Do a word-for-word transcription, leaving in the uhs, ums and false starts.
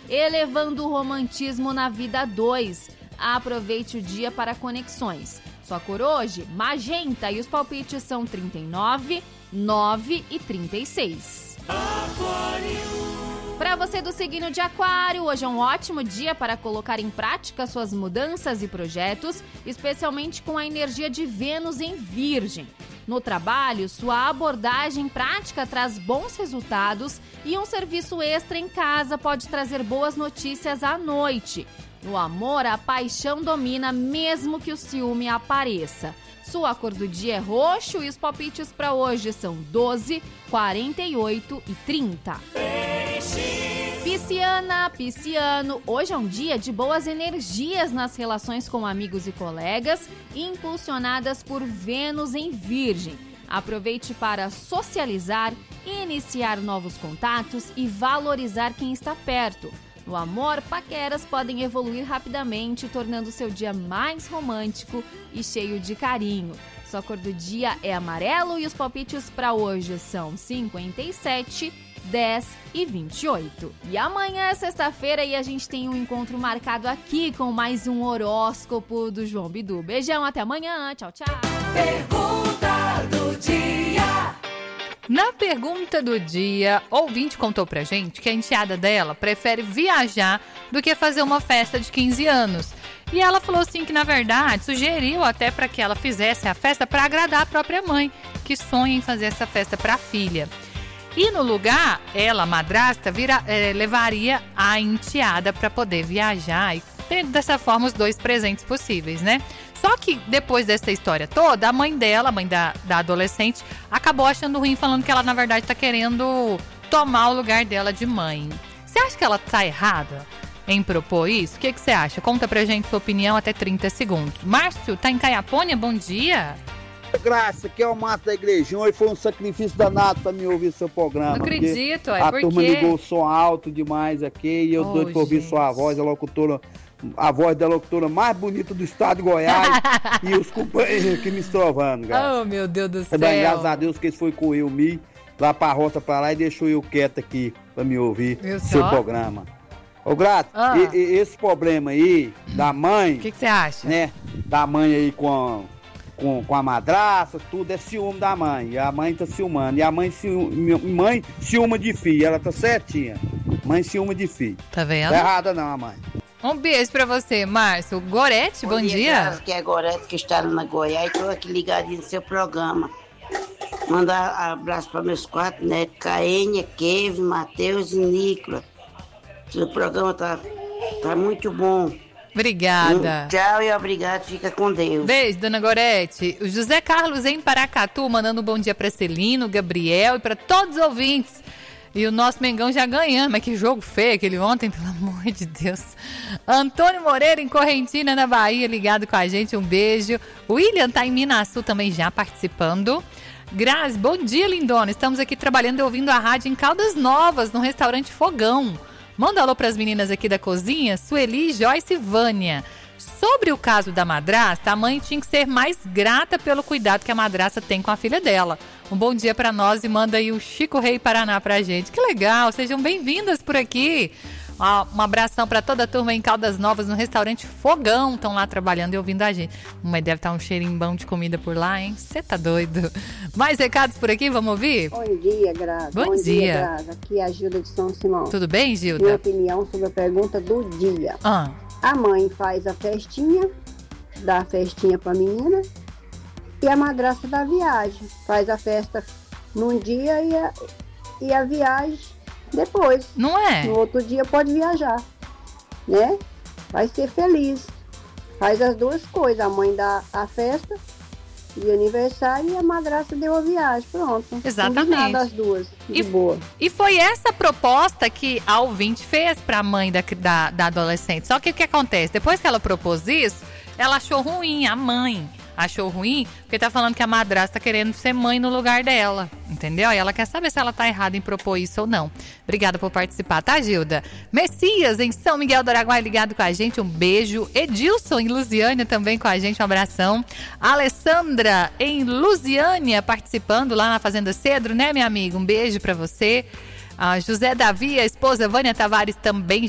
elevando o romantismo na vida a dois. Aproveite o dia para conexões. Sua cor hoje, magenta, e os palpites são trinta e nove, nove e trinta e seis. Para você do signo de Aquário, hoje é um ótimo dia para colocar em prática suas mudanças e projetos, especialmente com a energia de Vênus em Virgem. No trabalho, sua abordagem prática traz bons resultados e um serviço extra em casa pode trazer boas notícias à noite. No amor, a paixão domina mesmo que o ciúme apareça. Sua cor do dia é roxo e os palpites para hoje são doze, quarenta e oito e trinta. Pisciana, pisciano, hoje é um dia de boas energias nas relações com amigos e colegas, impulsionadas por Vênus em Virgem. Aproveite para socializar, iniciar novos contatos e valorizar quem está perto. No amor, paqueras podem evoluir rapidamente, tornando seu dia mais romântico e cheio de carinho. Sua cor do dia é amarelo e os palpites para hoje são cinquenta e sete, dez e vinte e oito. E amanhã é sexta-feira e a gente tem um encontro marcado aqui com mais um horóscopo do João Bidu. Beijão, até amanhã. Tchau, tchau. Pergunta do dia. Na pergunta do dia, ouvinte contou pra gente que a enteada dela prefere viajar do que fazer uma festa de quinze anos. E ela falou assim que, na verdade, sugeriu até para que ela fizesse a festa para agradar a própria mãe, que sonha em fazer essa festa para a filha. E no lugar, ela, a madrasta, vira, é, levaria a enteada para poder viajar e ter dessa forma os dois presentes possíveis, né? Só que depois dessa história toda, a mãe dela, a mãe da, da adolescente, acabou achando ruim, falando que ela, na verdade, tá querendo tomar o lugar dela de mãe. Você acha que ela tá errada em propor isso? O que, que você acha? Conta pra gente sua opinião, até trinta segundos. Márcio, tá em Caiapônia? Bom dia. Graça, que é o Mato da Igrejinha, e foi um sacrifício danado pra me ouvir seu programa. Não acredito, é a porque... turma ligou o som alto demais aqui, e eu oh, doido pra ouvir gente. sua voz, a locutora... A voz da locutora mais bonita do estado de Goiás e os companheiros que me estrovando, cara. Oh, meu Deus do céu. Mas, graças a Deus que eles foi com eu, me, lá pra roça pra lá e deixou eu quieto aqui pra me ouvir Viu seu só? programa. Ô, Grato, Ah. e, e, esse problema aí da mãe, O que, que você acha? né, da mãe aí com a, com, com a madraça, tudo é ciúme da mãe. E a mãe tá ciumando. E a mãe, ciúme, mãe ciúma de filho, ela tá certinha. Mãe ciúma de filho. Tá vendo? Tá errada não, a mãe. Um beijo pra você, Márcio. Gorete, bom, bom dia. dia. Que é Gorete, que está na Goiás. Estou aqui ligadinho no seu programa. Mandar abraço para meus quatro netos, Caênia, Kevin, Matheus e Nicolas. Seu programa tá, tá muito bom. Obrigada. Um, tchau e obrigado. Fica com Deus. Beijo, dona Gorete. O José Carlos em Paracatu, mandando um bom dia pra Celino, Gabriel e pra todos os ouvintes. E o nosso Mengão já ganhando. Mas que jogo feio aquele ontem, pelo amor de Deus. Antônio Moreira em Correntina, na Bahia, ligado com a gente. Um beijo. O William tá em Minaçu também já participando. Grazi, bom dia, lindona. Estamos aqui trabalhando e ouvindo a rádio em Caldas Novas, no restaurante Fogão. Manda alô pras meninas aqui da cozinha, Sueli, Joyce e Vânia. Sobre o caso da madrasta, a mãe tinha que ser mais grata pelo cuidado que a madrasta tem com a filha dela. Um bom dia pra nós e manda aí o Chico Rei Paraná pra gente. Que legal, sejam bem-vindas por aqui. Um abração pra toda a turma em Caldas Novas, no restaurante Fogão. Estão lá trabalhando e ouvindo a gente. Mas deve estar um cheirinho bom de comida por lá, hein? Você tá doido. Mais recados por aqui, vamos ouvir? Bom dia, Graça. Bom, Bom dia, dia Graça. Aqui é a Gilda de São Simão. Tudo bem, Gilda? Minha opinião sobre a pergunta do dia. Ah. A mãe faz a festinha, dá a festinha pra menina, e a madrasta dá a viagem. Faz a festa num dia e a, e a viagem depois. Não é? No outro dia pode viajar, né? Vai ser feliz. Faz as duas coisas. A mãe dá a festa de aniversário e a madrasta deu a viagem. Pronto. Exatamente. As duas, de e, boa. E foi essa proposta que a ouvinte fez pra mãe da, da, da adolescente. Só que o que acontece? Depois que ela propôs isso, ela achou ruim, a mãe achou ruim, porque tá falando que a madrasta tá querendo ser mãe no lugar dela, entendeu? E ela quer saber se ela tá errada em propor isso ou não. Obrigada por participar, tá, Gilda? Messias, em São Miguel do Araguaia, ligado com a gente, um beijo. Edilson, em Lusiânia, também com a gente, um abração. Alessandra, em Lusiânia, participando lá na Fazenda Cedro, né, minha amiga? Um beijo pra você. Ah, José Davi, a esposa Vânia Tavares também